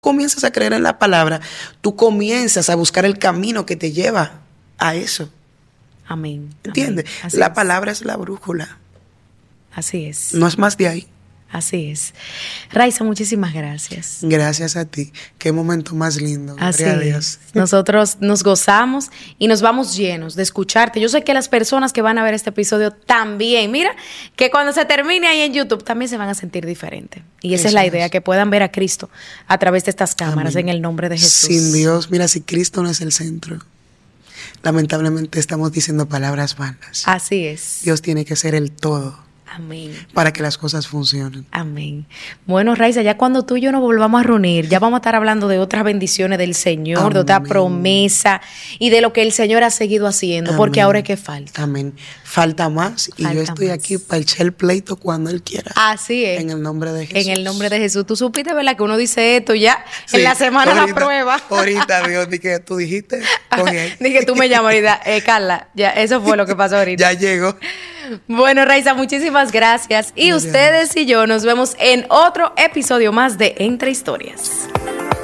comienzas a creer en la palabra, tú comienzas a buscar el camino que te lleva a eso. Amén. ¿Entiendes? Amén. La palabra es la brújula. Así es. No es más de ahí. Así es. Raiza, muchísimas gracias. Gracias a ti. Qué momento más lindo. Así Gloria a Dios. es. Nosotros nos gozamos y nos vamos llenos de escucharte. Yo sé que las personas que van a ver este episodio también, mira, que cuando se termine ahí en YouTube también se van a sentir diferentes. Y esa es la idea, que puedan ver a Cristo a través de estas cámaras. Amén. En el nombre de Jesús. Sin Dios, mira, si Cristo no es el centro, lamentablemente estamos diciendo palabras vanas. Así es. Dios tiene que ser el todo. Amén. Para que las cosas funcionen. Amén. Bueno, Raiza, ya cuando tú y yo nos volvamos a reunir, ya vamos a estar hablando de otras bendiciones del Señor, Amén. de otra promesa y de lo que el Señor ha seguido haciendo, Amén. porque ahora es que falta. Amén. Falta más y Falta yo estoy más. aquí para echar el pleito cuando Él quiera. Así es. En el nombre de Jesús. En el nombre de Jesús. Tú supiste, ¿verdad? Que uno dice esto ya Sí, en la semana ahorita, la prueba. Ahorita, Dios, di que tú dijiste. Coge ahí. Dije, tú me llamas ahorita. Carla, ya, eso fue lo que pasó ahorita. Ya llegó. Bueno, Raiza, muchísimas gracias. Y Gracias. ustedes y yo nos vemos en otro episodio más de Entre Historias.